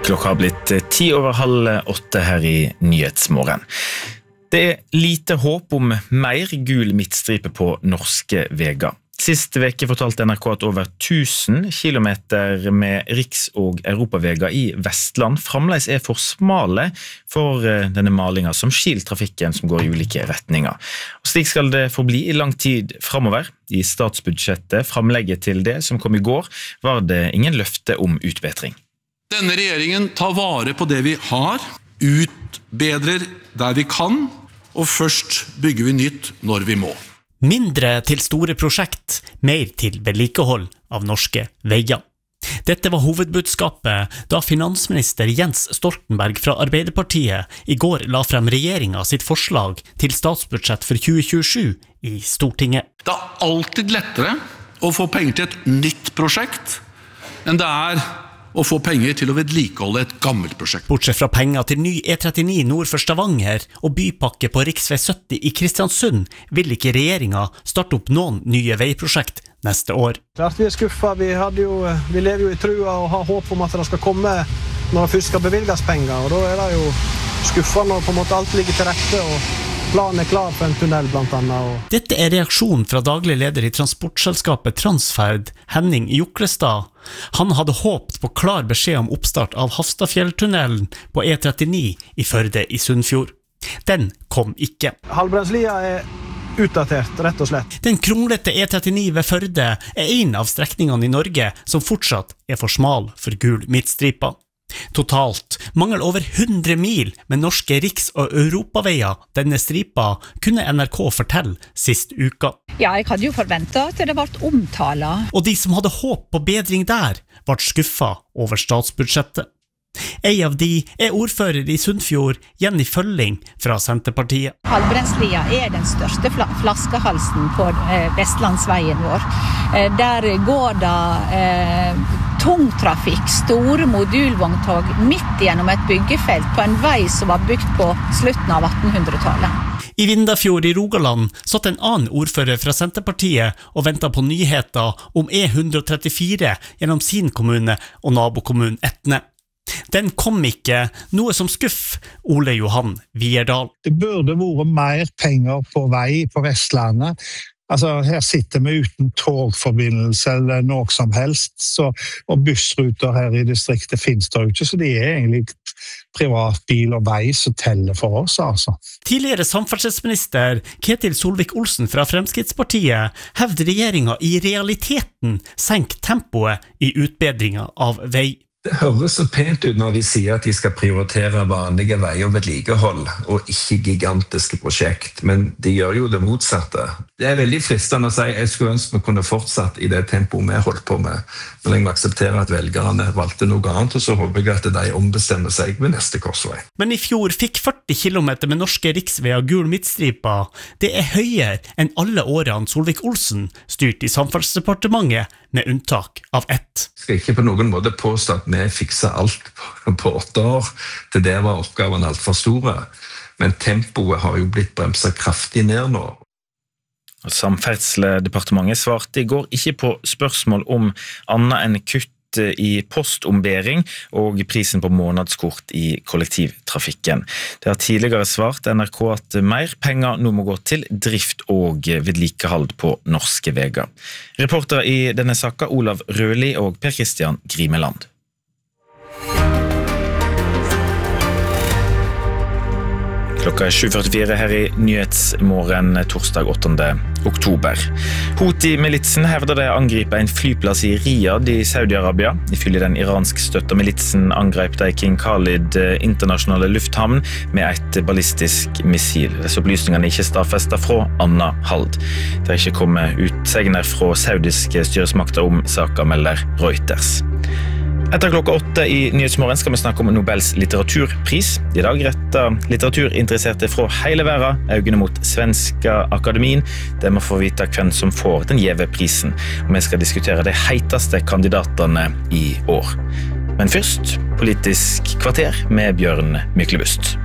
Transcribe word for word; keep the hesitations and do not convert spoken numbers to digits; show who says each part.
Speaker 1: Klokka har blitt ti over halv åtte her i Nyhetsmorgen. Det er lite håp om mer gul midtstripe på norske veger. Sist veke fortalte NRK at over tusen kilometer med riks- og europaveger i Vestland fremdeles er for smale for denne malingen som skil trafikken som går i ulike retninger. Og slik skal det forbli i lang tid fremover. I statsbudsjettet, fremlegget til det som kom i går, var det ingen løfte om utbedring.
Speaker 2: Denne regjeringen tar vare på det vi har, utbedrer der vi kan, og først bygger vi nytt når vi må.
Speaker 3: Mindre til store prosjekt, mer til vedlikehold av norske veier. Dette var hovedbudskapet da finansminister Jens Stoltenberg fra Arbeiderpartiet i går la frem regjeringen sitt forslag til statsbudsjett for tjue tjuesju i Stortinget.
Speaker 2: Det er alltid lettere å få penger til et nytt prosjekt enn det er å få penger til å vedlikeholde et gammelt prosjekt.
Speaker 3: Bortsett fra penger til ny E trettini nord for Stavanger og bypakke på riksvei sytti i Kristiansund, vil ikke regjeringen starte opp noen nye veiprosjekt neste år.
Speaker 4: Klart vi er skuffet. Vi, hadde jo, vi lever jo i trua og har håp om at det skal komme når det først skal bevilges penger, og da er det jo skuffet når på en måte alt ligger til rette og planen er klar for en tunnel blant annet. Og...
Speaker 3: Dette er reaksjon fra daglig leder i transportselskapet Transferd, Henning Juklestad. Han hadde håpt på klar beskjed om oppstart av Hafstadfjelltunnelen på E trettini i Førde i Sunnfjord. Den kom ikke.
Speaker 4: Halvbrandslia er utdatert, rett og slett.
Speaker 3: Den kronglete E trettini ved Førde er en av strekningene i Norge som fortsatt er for smal for gul midtstripa. Totalt mangler over hundre mil med norske riks- og europaveier denne stripa, kunne N R K fortelle sist uka.
Speaker 5: Ja, jeg hadde jo forventet at det ble omtala.
Speaker 3: Og de som hadde håp på bedring der, ble skuffet over statsbudsjettet. En av de er ordfører i Sunnfjord, Jenny Følling fra Senterpartiet.
Speaker 5: Halvbrandslia er den største fla- flaskehalsen på eh, Vestlandsveien vår. Eh, der går det eh, tungtrafikk, store modulvogntog midt gjennom et byggefelt på en vei som var bygd på slutten av attenhundretallet.
Speaker 3: I Vindafjord i Rogaland satt en annen ordfører fra Senterpartiet og ventet på nyheter om E ett hundre trettifire gjennom sin kommune og nabokommunen Etne. Den kom ikke, noe som skuff Ole Johan Vierdal.
Speaker 6: Det burde vært mer penger på vei på Vestlandet. Altså, her sitter vi uten togforbindelse eller noe som helst, så, og bussruter her i distriktet finnes det jo ikke, så det er egentlig privatbil og vei som teller for oss, altså.
Speaker 3: Tidligere samferdselsminister Ketil Solvik-Olsen fra Fremskrittspartiet hevder regjeringen i realiteten senk tempoet i utbedringen av vei.
Speaker 7: Det høres så pent ut når de sier at de skal prioritere vanlige veier og vedlikehold, og ikke gigantiske prosjekt, men de gjør jo det motsatte. Det er veldig fristende å si, jeg skulle ønske vi kunne fortsatt i det tempoet vi holdt på med, men jeg må akseptere at velgerne valgte noe annet, og så håper jeg at de ombestemmer seg ved neste korsvei.
Speaker 3: Men i fjor fikk førti kilometer med norske riksveier gul midtstripa. Det er høyere enn alle årene Solvik-Olsen styrte i Samferdselsdepartementet, med unntak av ett.
Speaker 7: Jeg skal ikke på noen måte påstå at vi fikser alt på åtte år. Til det var oppgaven alt for store. Men tempoet har jo blitt bremset kraftig ned nå.
Speaker 1: Samferdselsdepartementet svarte i går ikke på spørsmål om annet enn kutt i postombering og prisen på månedskort i kollektivtrafikken. Det har tidligere svart N R K at mer penger nå må gå til drift og vedlikehold på norske veger. Reportere i denne saken Olav Røli og Per Christian Grimeland. Klokka er sju førtifire her i Nyhetsmorgen torsdag åttende oktober. Houthi-militsen hevder det angriper en flyplass i Riyadh i Saudi-Arabia. Ifølge den iransk-støtta militsen angrep de King Khalid internasjonale lufthavn med et ballistisk missil. Disse opplysningene er ikke stadfestet fra Anna Hald. Det er ikke kommet utsegner fra saudiske styresmakter om saken, melder Reuters. Etter klokka åtte i Nyhetsmorgen skal vi snakke om Nobels litteraturpris. I dag retter litteraturinteresserte fra hele verden øynene mot Svenska Akademin, der vi får vite hvem som får den gjeve prisen. Og vi skal diskutere de heiteste kandidatene i år. Men først, Politisk kvarter med Bjørn Myklebust.